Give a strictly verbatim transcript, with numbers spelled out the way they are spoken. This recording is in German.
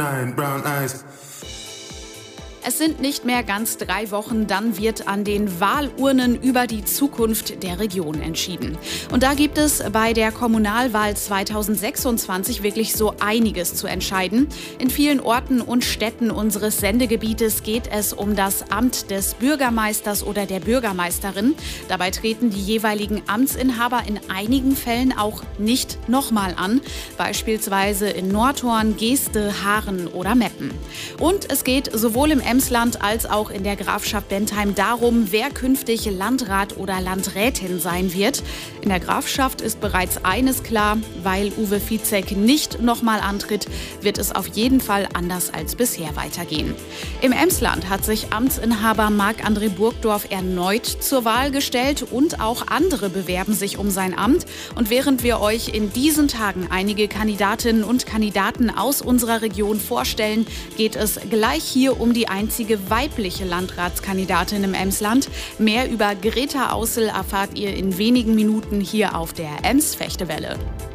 brown eyes. Es sind nicht mehr ganz drei Wochen, dann wird an den Wahlurnen über die Zukunft der Region entschieden. Und da gibt es bei der Kommunalwahl zweitausendsechsundzwanzig wirklich so einiges zu entscheiden. In vielen Orten und Städten unseres Sendegebietes geht es um das Amt des Bürgermeisters oder der Bürgermeisterin. Dabei treten die jeweiligen Amtsinhaber in einigen Fällen auch nicht nochmal an, beispielsweise in Nordhorn, Geeste, Haaren oder Meppen. Und es geht sowohl im Emsland als auch in der Grafschaft Bentheim darum, wer künftig Landrat oder Landrätin sein wird. In der Grafschaft ist bereits eines klar: weil Uwe Vizek nicht nochmal antritt, wird es auf jeden Fall anders als bisher weitergehen. Im Emsland hat sich Amtsinhaber Marc-André Burgdorf erneut zur Wahl gestellt und auch andere bewerben sich um sein Amt. Und während wir euch in diesen Tagen einige Kandidatinnen und Kandidaten aus unserer Region vorstellen, geht es gleich hier um die einzige weibliche Landratskandidatin im Emsland. Mehr über Greta Außel erfahrt ihr in wenigen Minuten hier auf der Ems Fechtewelle.